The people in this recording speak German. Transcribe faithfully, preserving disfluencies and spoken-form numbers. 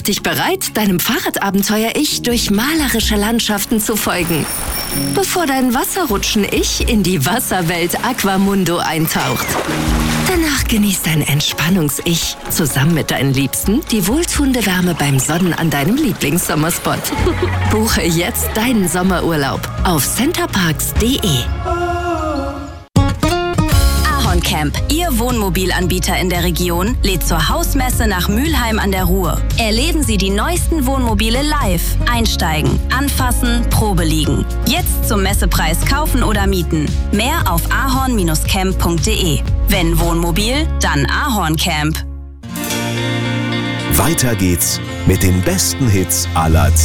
dich bereit, deinem Fahrradabenteuer-Ich durch malerische Landschaften zu folgen, bevor dein Wasserrutschen-Ich in die Wasserwelt Aquamundo eintaucht. Danach genießt dein Entspannungs-Ich zusammen mit deinen Liebsten die wohltuende Wärme beim Sonnen an deinem Lieblingssommerspot. Buche jetzt deinen Sommerurlaub auf centerparks punkt de. Camp, Ihr Wohnmobilanbieter in der Region, lädt zur Hausmesse nach Mülheim an der Ruhr. Erleben Sie die neuesten Wohnmobile live. Einsteigen, anfassen, Probe liegen. Jetzt zum Messepreis kaufen oder mieten. Mehr auf ahorn Bindestrich camp punkt de. Wenn Wohnmobil, dann Ahorn Camp. Weiter geht's mit den besten Hits aller Zeiten.